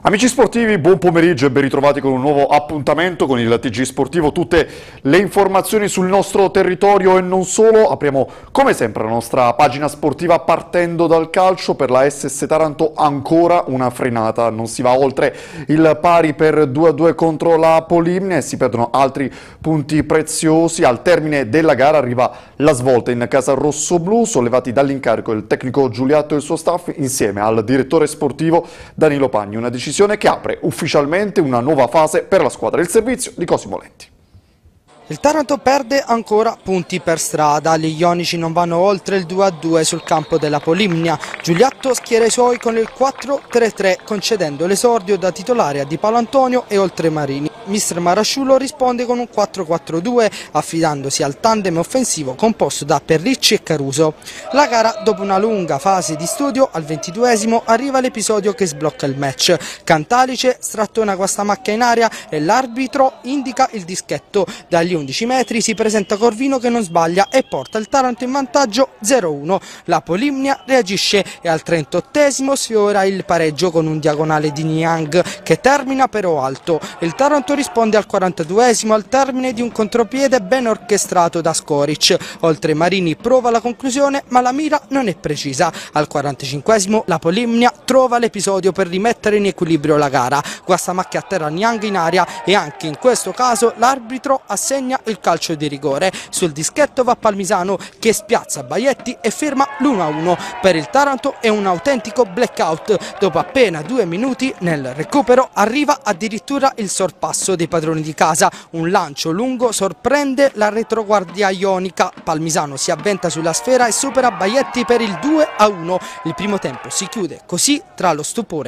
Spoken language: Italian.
Amici sportivi, buon pomeriggio e ben ritrovati con un nuovo appuntamento con il TG Sportivo. Tutte le informazioni sul nostro territorio e non solo. Apriamo come sempre la nostra pagina sportiva partendo dal calcio. Per la SS Taranto ancora una frenata, non si va oltre il pari per 2-2 contro la Polimnia e si perdono altri punti preziosi. Al termine della gara arriva la svolta in casa rossoblu, sollevati dall'incarico il tecnico Giuliatto e il suo staff insieme al direttore sportivo Danilo Pagni. Una decisione che apre ufficialmente una nuova fase per la squadra. Il servizio di Cosimo Lenti. Il Taranto perde ancora punti per strada, gli ionici non vanno oltre il 2-2 sul campo della Polimnia. Giuliatto schiera i suoi con il 4-3-3 concedendo l'esordio da titolare a Di Paolo Antonio e Oltremarini. Mister Marasciulo risponde con un 4-4-2 affidandosi al tandem offensivo composto da Perricci e Caruso. La gara, dopo una lunga fase di studio, al 22esimo arriva l'episodio che sblocca il match. Cantalice strattona Guastamacchia in aria e l'arbitro indica il dischetto. Dagli 11 metri si presenta Corvino che non sbaglia e porta il Taranto in vantaggio 0-1. La Polimnia reagisce e al 38esimo sfiora il pareggio con un diagonale di Niang che termina però alto. Il Taranto risponde al 42esimo al termine di un contropiede ben orchestrato da Skoric. Oltremarini prova la conclusione ma la mira non è precisa. Al 45esimo la Polimnia trova l'episodio per rimettere in equilibrio la gara. Guastamacchia atterra Niang in aria e anche in questo caso l'arbitro assegna il calcio di rigore. Sul dischetto va Palmisano che spiazza Baietti e firma l'1-1. Per il Taranto è un autentico blackout. Dopo appena 2 minuti nel recupero arriva addirittura il sorpasso dei padroni di casa. Un lancio lungo sorprende la retroguardia ionica. Palmisano si avventa sulla sfera e supera Baietti per il 2-1. Il primo tempo si chiude così tra lo stupore